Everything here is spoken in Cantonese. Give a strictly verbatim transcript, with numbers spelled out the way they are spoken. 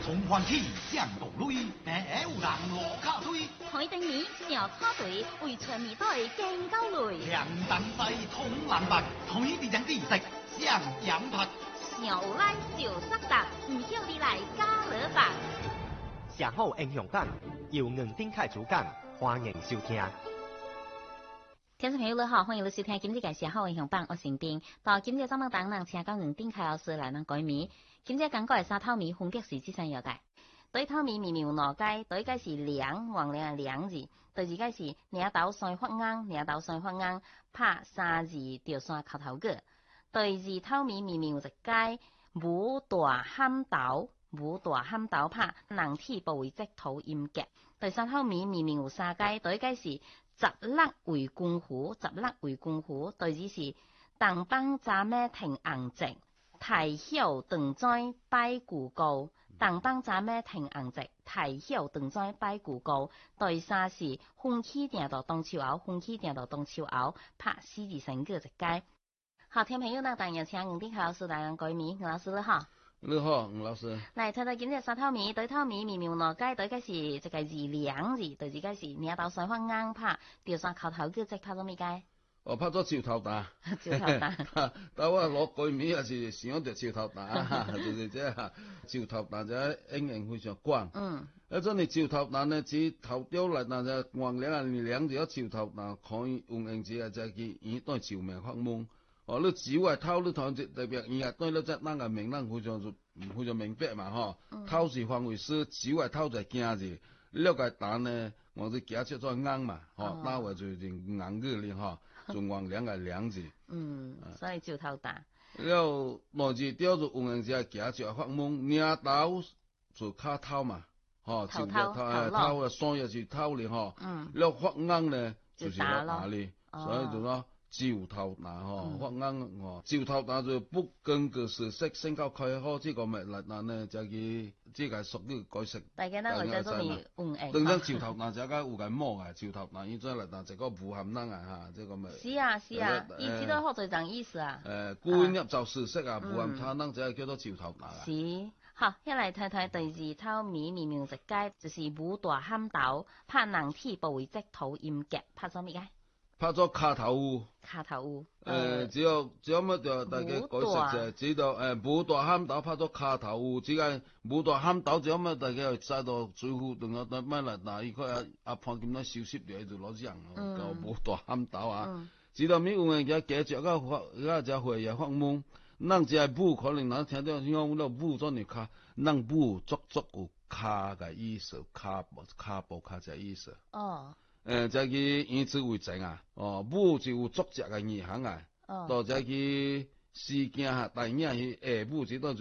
從環起上道路，哪有人落卡堆？ 海頂面小叉隊為全面隊競交累。 兩等西通難白，海地人地食上飲拍。 小拉小塞達，唔曉你來加勒白。 社好英雄感，由吳丁凱主講，歡迎收聽。 聽眾朋友你好，歡迎你收聽今日嘅社好英雄榜，我是丁。到今日咱們當人請到吳丁凱老師來咱改名。今日講過嘅沙透米分別是幾種樣嘅？對透米微妙兩解，對解是兩黃兩嘅兩字，第二解是兩豆三發硬，兩豆三發硬，拍三字條線扣頭個。第二透米微妙一解，無大喊豆，無大喊豆拍人體部位即土音格。第三透米微妙有三解，對解是十六為功夫，十六為功夫，第二是東邦站咩停硬直。太曉長在拜古高，東邦站咩停硬直，太曉長在拜古高。第三是風起定到東秋後，風起定到東秋後，拍四字成個一解。好，聽朋友呢，當然請吳丁凱老師來人改名，吳老師你好。 你好，吳老師。 嚟睇睇今日沙透米，對透米微妙兩解，對解是一個字兩字，對一解是兩豆三發硬拍，調上扣頭個即拍咗咩解？ 我拍咗照頭打， 照頭打， 但我攞句名也是想着照頭打，就是即係照頭打就英英非常廣。嗯，一陣你照頭打呢，只頭雕嚟，但係黃兩啊兩條照頭打可以用英字啊，就係佢以對照明發夢。哦，你照係偷你睇只特別伊係對你只啷個明啷非常就非常明白嘛嗬。偷是方為師，照係偷就係驚字。了解打呢，我哋假設做硬嘛，嗬，打為就就硬個哩嗬。仲黃兩個兩字，嗯， 所以照頭打。 了內字雕就用人只假就發夢，兩刀就卡頭嘛，嗬，就頭頭頭啊，雙日就頭哩嗬，嗯，了發硬呢就是落打哩，所以就講照頭打嗬，發硬哦，照頭打就不根據事實先夠開好，這個咪嚟嗱呢就係這個屬於改食。 大家呢來做咪用誒。 等陣照頭打就係有個摸啊，照頭打依再嚟嗱就個無含能啊嚇，這個咪。 是啊是啊，意思都學在講意思啊。 誒，觀入就事實啊，無含他能就係叫做照頭打啦。 是，好，一嚟睇睇第二透米微妙一解，就是無大喊豆，拍人體部位即土音格，拍咗咩解？ 拍咗卡頭烏， 卡頭烏，誒、 呃，只有只有乜就大家解釋就係知道，誒，冇大喊豆拍咗卡頭烏，只係冇大喊豆，只有乜大家知道最後仲有乜嚟嗱，依個阿阿胖點樣消息嚟就攞人咯，就冇大喊豆啊，知道咩用嘅嘅記住個發，個就會有發夢，能只係冇可能嗱聽到講到冇咗你卡，能冇足足有卡嘅意思，卡卡步卡嘅意思。哦。誒、呃，就係佢以此為證啊！哦，母就有作者嘅意涵啊！哦，到就係佢事件嚇，但係去下母只到